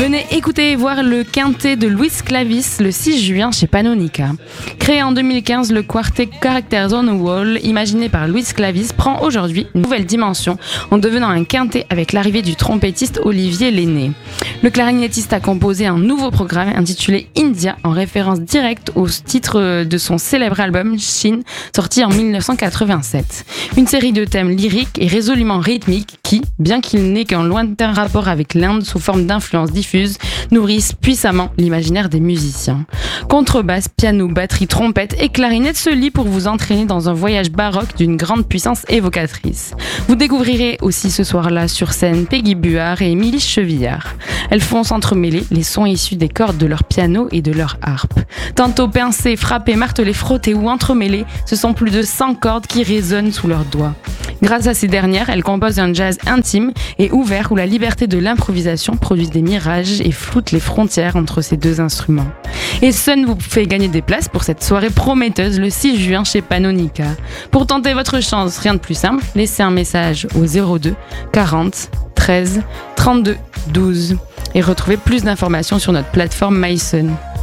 Venez écouter et voir le quintet de Luis Clavis le 6 juin chez Pannonica. Créé en 2015, le quartet Characters on a Wall, imaginé par Luis Clavis, prend aujourd'hui une nouvelle dimension en devenant un quintet avec l'arrivée du trompettiste Olivier Lenné. Le clarinettiste a composé un nouveau programme intitulé India, en référence directe au titre de son célèbre album Chine, sorti en 1987. Une série de thèmes lyriques et résolument rythmiques qui, bien qu'il n'ait qu'un lointain rapport avec l'Inde sous forme d'influences diffuses, nourrissent puissamment l'imaginaire des musiciens. Contrebasse, piano, batterie, trompette et clarinette se lient pour vous entraîner dans un voyage baroque d'une grande puissance évocatrice. Vous découvrirez aussi ce soir-là sur scène Peggy Buard et Émilie Chevillard. Elles font s'entremêler les sons issus des cordes de leur piano et de leur harpe. Tantôt pincés, frappés, martelés, frottés ou entremêlés, ce sont plus de 100 cordes qui résonnent sous leurs doigts. Grâce à ces dernières, elles composent un jazz intime et ouvert où la liberté de l'improvisation produit des mirages et floute les frontières entre ces deux instruments. Et Sun vous fait gagner des places pour cette soirée prometteuse le 6 juin chez Pannonica. Pour tenter votre chance, rien de plus simple, laissez un message au 02 40 13 32 12 et retrouvez plus d'informations sur notre plateforme MySun.